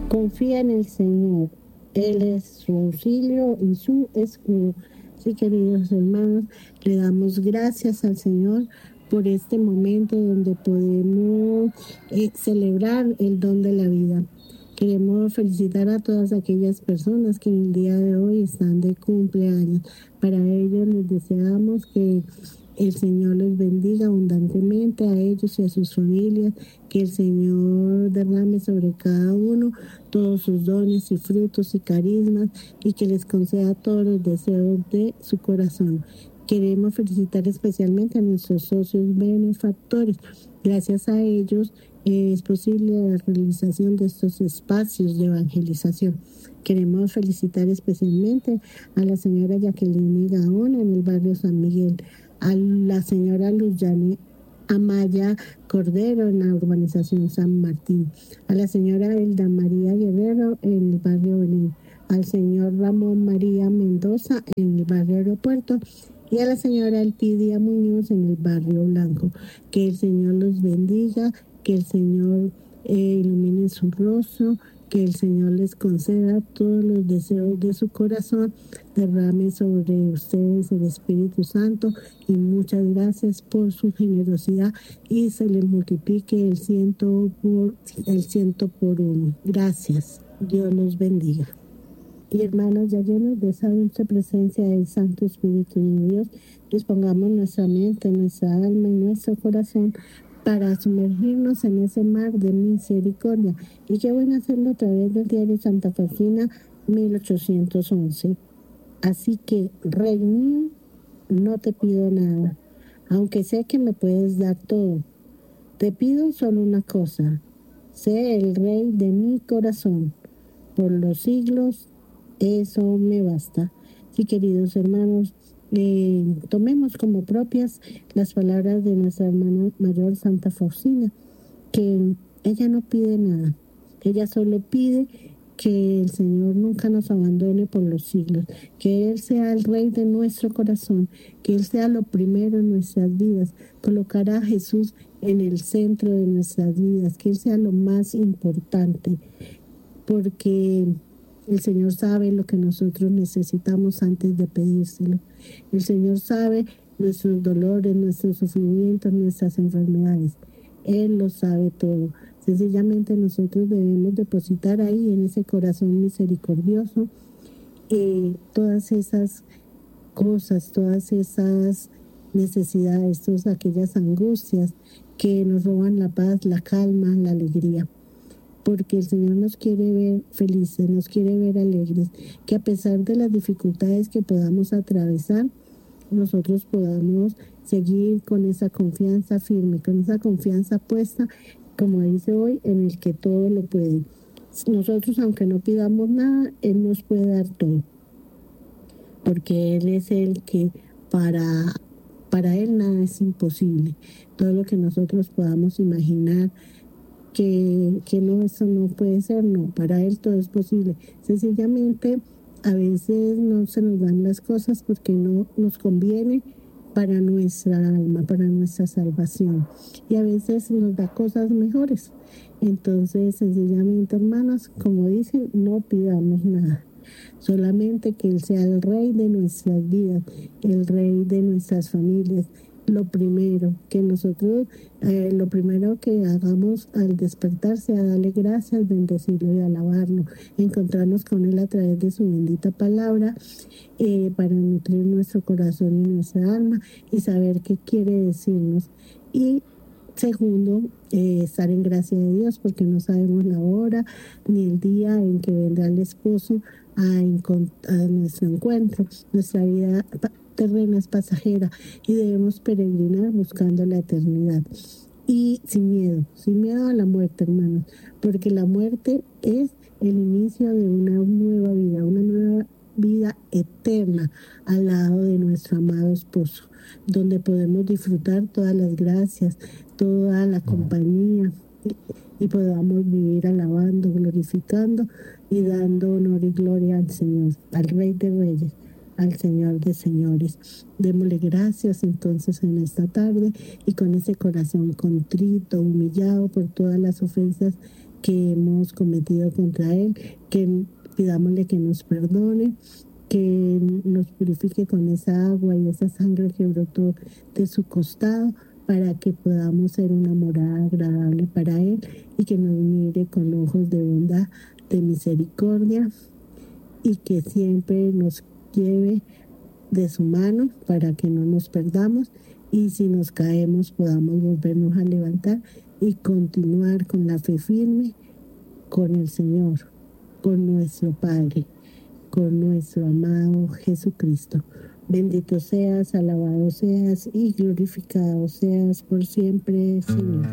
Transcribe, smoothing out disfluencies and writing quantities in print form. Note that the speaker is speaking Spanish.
Confía en el Señor. Él es su auxilio y su escudo. Sí, queridos hermanos, le damos gracias al Señor por este momento donde podemos celebrar el don de la vida. Queremos felicitar a todas aquellas personas que en el día de hoy están de cumpleaños. Para ellos les deseamos que el Señor los bendiga abundantemente a ellos y a sus familias, que el Señor derrame sobre cada uno todos sus dones y frutos y carismas y que les conceda todos los deseos de su corazón. Queremos felicitar especialmente a nuestros socios benefactores. Gracias a ellos es posible la realización de estos espacios de evangelización. Queremos felicitar especialmente a la señora Jacqueline Gaona en el barrio San Miguel, a la señora Luzane Amaya Cordero en la urbanización San Martín, a la señora Elda María Guerrero en el barrio Belén, al señor Ramón María Mendoza en el barrio Aeropuerto y a la señora Altidia Muñoz en el barrio Blanco. Que el Señor los bendiga, que el Señor ilumine su rostro, que el Señor les conceda todos los deseos de su corazón, derrame sobre ustedes el Espíritu Santo y muchas gracias por su generosidad y se les multiplique el ciento por uno. Gracias. Dios los bendiga. Y hermanos, ya llenos de esa dulce presencia del Santo Espíritu de Dios, dispongamos nuestra mente, nuestra alma y nuestro corazón para sumergirnos en ese mar de misericordia. Y qué bueno hacerlo a través del diario Santa Faustina 1811. Así que, Rey mío, no te pido nada, aunque sé que me puedes dar todo. Te pido solo una cosa: sé el Rey de mi corazón. Por los siglos, eso me basta. Sí, queridos hermanos, tomemos como propias las palabras de nuestra hermana mayor Santa Faustina, que ella no pide nada, ella solo pide que el Señor nunca nos abandone por los siglos, que Él sea el Rey de nuestro corazón, que Él sea lo primero en nuestras vidas, colocar a Jesús en el centro de nuestras vidas, que Él sea lo más importante, porque el Señor sabe lo que nosotros necesitamos antes de pedírselo. El Señor sabe nuestros dolores, nuestros sufrimientos, nuestras enfermedades. Él lo sabe todo. Sencillamente nosotros debemos depositar ahí en ese corazón misericordioso todas esas cosas, todas esas necesidades, todas aquellas angustias que nos roban la paz, la calma, la alegría. Porque el Señor nos quiere ver felices, nos quiere ver alegres, que a pesar de las dificultades que podamos atravesar, nosotros podamos seguir con esa confianza firme, con esa confianza puesta, como dice hoy, en el que todo lo puede. Nosotros, aunque no pidamos nada, Él nos puede dar todo, porque Él es el que para Él nada es imposible. Todo lo que nosotros podamos imaginar, que no, eso no puede ser, no, para Él todo es posible. Sencillamente, a veces no se nos dan las cosas porque no nos conviene para nuestra alma, para nuestra salvación. Y a veces nos da cosas mejores. Entonces, sencillamente, hermanos, como dicen, no pidamos nada. Solamente que Él sea el Rey de nuestras vidas, el Rey de nuestras familias. Lo primero que nosotros, lo primero que hagamos al despertar sea darle gracias, bendecirlo y alabarlo, encontrarnos con Él a través de su bendita palabra, para nutrir nuestro corazón y nuestra alma y saber qué quiere decirnos. Y segundo, estar en gracia de Dios, porque no sabemos la hora ni el día en que vendrá el esposo a nuestro encuentro. Nuestra vida terrena es pasajera y debemos peregrinar buscando la eternidad. Y sin miedo a la muerte, hermanos, porque la muerte es el inicio de una nueva vida eterna al lado de nuestro amado esposo, donde podemos disfrutar todas las gracias, toda la compañía y podamos vivir alabando, glorificando y dando honor y gloria al Señor, al Rey de Reyes, al Señor de señores. Démosle gracias entonces en esta tarde y con ese corazón contrito, humillado por todas las ofensas que hemos cometido contra Él, que pidámosle que nos perdone, que nos purifique con esa agua y esa sangre que brotó de su costado, para que podamos ser una morada agradable para Él y que nos mire con ojos de bondad, de misericordia, y que siempre nos lleve de su mano para que no nos perdamos, y si nos caemos podamos volvernos a levantar y continuar con la fe firme con el Señor, con nuestro Padre, con nuestro amado Jesucristo. Bendito seas, alabado seas y glorificado seas por siempre, Señor.